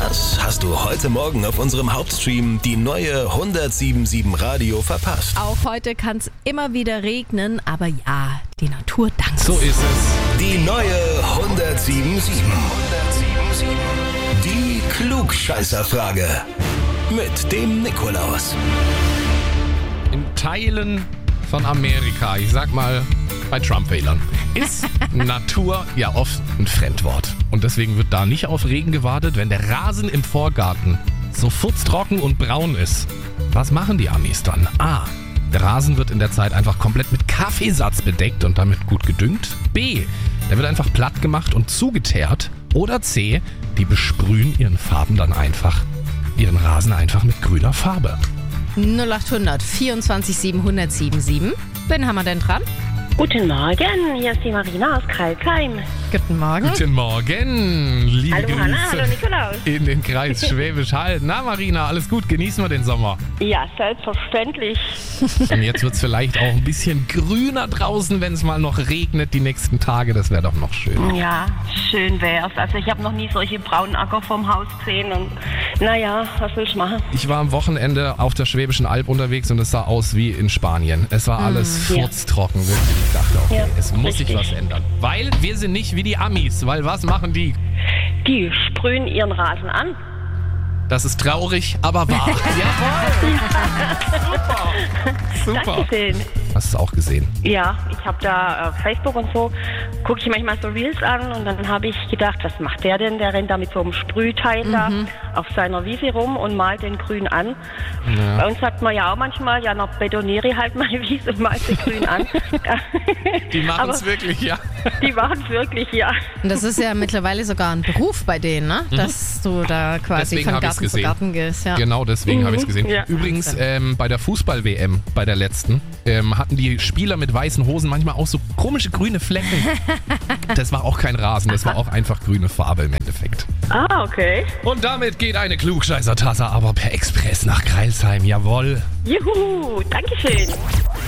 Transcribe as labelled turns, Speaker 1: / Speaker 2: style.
Speaker 1: Was hast du heute Morgen auf unserem Hauptstream die neue 107.7 Radio verpasst?
Speaker 2: Auch heute kann es immer wieder regnen, aber ja, die Natur dankt.
Speaker 3: So ist es.
Speaker 1: Die neue 107.7. Die Klugscheißerfrage. Mit dem Nikolaus.
Speaker 3: In Teilen von Amerika, ich sag mal bei Trump-Wählern, ist Natur ja oft ein Fremdwort. Und deswegen wird da nicht auf Regen gewartet, wenn der Rasen im Vorgarten so futztrocken und braun ist. Was machen die Amis dann? A. Der Rasen wird in der Zeit einfach komplett mit Kaffeesatz bedeckt und damit gut gedüngt. B. Der wird einfach platt gemacht und zugeteert. Oder C. Die besprühen ihren Rasen einfach mit grüner Farbe.
Speaker 2: 0800 24 700 77. Wen haben wir denn dran?
Speaker 4: Guten Morgen, hier ist die Marina aus Karlsheim.
Speaker 2: Guten Morgen.
Speaker 3: Guten Morgen, liebe
Speaker 4: Hallo
Speaker 3: Grüße
Speaker 4: Hanna, hallo Nikolaus.
Speaker 3: in den Kreis Schwäbisch Hall. Na Marina, alles gut, genießen wir den Sommer.
Speaker 4: Ja, selbstverständlich.
Speaker 3: Und jetzt wird es vielleicht auch ein bisschen grüner draußen, wenn es mal noch regnet die nächsten Tage. Das wäre doch noch schön.
Speaker 4: Ja, schön wär's. Also ich habe noch nie solche braunen Acker vorm Haus gesehen und naja, was will ich machen?
Speaker 3: Ich war am Wochenende auf der Schwäbischen Alb unterwegs und es sah aus wie in Spanien. Es war alles furztrocken, wirklich. Ich dachte, okay, es muss sich was ändern. Weil wir sind nicht wie die Amis, weil was machen die?
Speaker 4: Die sprühen ihren Rasen an.
Speaker 3: Das ist traurig, aber wahr. Jawohl! Super!
Speaker 4: Dankeschön.
Speaker 3: Hast du es auch gesehen?
Speaker 4: Ja, ich habe da Facebook und so, gucke ich manchmal so Reels an und dann habe ich gedacht, was macht der denn? Der rennt da mit so einem Sprühteil da auf seiner Wiese rum und malt den grün an.
Speaker 3: Ja.
Speaker 4: Bei uns sagt man ja auch manchmal, ja, noch betoniere ich halt meine Wiese und malt sie grün an.
Speaker 3: Die machen es wirklich, ja.
Speaker 4: Die machen es wirklich, ja.
Speaker 2: Und das ist ja mittlerweile sogar ein Beruf bei denen, ne? Dass du da quasi
Speaker 3: Deswegen
Speaker 2: von
Speaker 3: hab ich's
Speaker 2: Garten zu
Speaker 3: gesehen.
Speaker 2: Garten gehst. Ja.
Speaker 3: Genau, deswegen habe ich es gesehen.
Speaker 4: Ja.
Speaker 3: Übrigens, bei der Fußball-WM, bei der letzten, hatten die Spieler mit weißen Hosen manchmal auch so komische grüne Flecken. Das war auch kein Rasen, das war auch einfach grüne Farbe im Endeffekt.
Speaker 4: Ah, okay.
Speaker 3: Und damit geht eine Klugscheißer-Tasse aber per Express nach Crailsheim, jawohl.
Speaker 4: Juhu, Dankeschön.